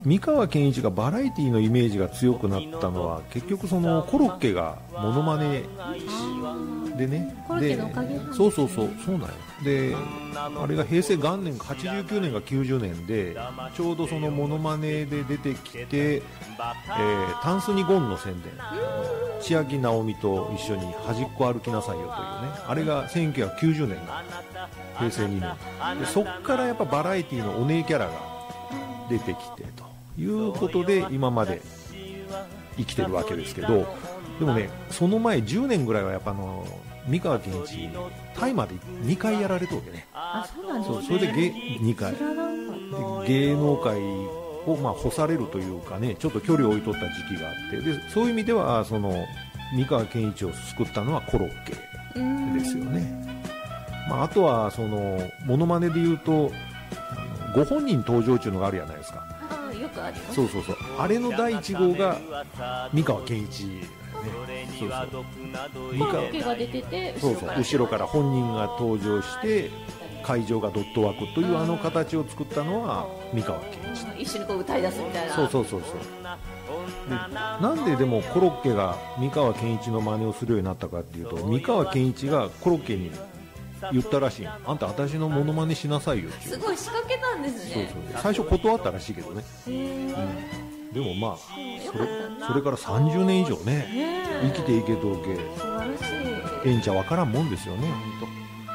三河健一がバラエティのイメージが強くなったのは結局そのコロッケがモノマネでね、 コロッケのおかげなんですね。 そうなんよ。であれが平成元年か89年か90年でちょうどそのモノマネで出てきて、タンスにゴンの宣伝、千秋直美と一緒に端っこ歩きなさいよというね、あれが1990年の平成2年で、そっからやっぱバラエティのお姉キャラが出てきてということで今まで生きてるわけですけど、でもねその前10年ぐらいはやっぱ三河健一大麻で2回やられたわけね。 あ、そうなんですね。 それで2回知らなかった。 で芸能界を干されるというかね、ちょっと距離を置いとった時期があって、でそういう意味ではその三河健一を救ったのはコロッケですよね。あとはそのモノマネで言うとご本人登場っていうのがあるじゃないですか。 あ、よくあります。 そうあれの第1号が三河健一だよね。 コロッケが出てて後ろから本人が登場して会場がドット枠というあの形を作ったのは三河健一。 一緒にこう歌い出すみたいな。 そうでなんででもコロッケが三河健一の真似をするようになったかっていうと、三河健一がコロッケに言ったらしい。あんた私のモノマネしなさいよっていう。 すごい仕掛けなんですね。 最初断ったらしいけどね。でもそれから30年以上ね生きていけとけ素晴らしい。 えんちゃわからんもんですよね。本当